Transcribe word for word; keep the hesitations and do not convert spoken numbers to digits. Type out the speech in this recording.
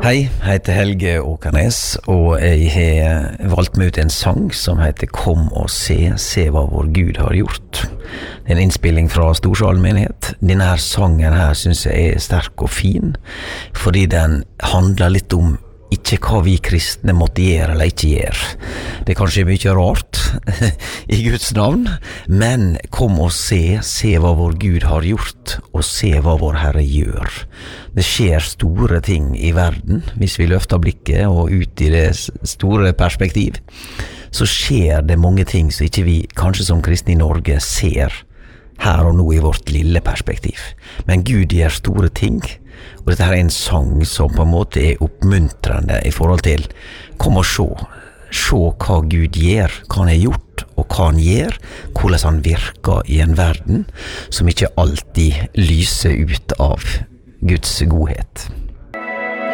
Hei, jeg heter Helge Åkernes, og jeg har valgt meg ut en sang som heter Kom og se, se hva vår Gud har gjort. Det er en innspilling fra Storsalen menighet. Denne her sangen her synes jeg er sterk og fin, fordi den handler litt om ikke hva vi kristne måtte gjøre eller ikke gjøre. Det er kanskje mye rart i Guds navn, men kom og se, se hva vår Gud har gjort, og se hva vår Herre gjør. Det skjer store ting i verden, hvis vi løfter blikket og ut i det store perspektiv, så skjer det mange ting som ikke vi, kanskje som kristne i Norge, ser her og nå i vårt lille perspektiv. Men Gud gjør store ting, og dette her er en sang som på en måte er oppmuntrende i forhold til kom og se, se hva Gud gjør, hva han har gjort, og hva han gjør, hvordan han virker i en verden som ikke alltid lyser ut av Guds godhet.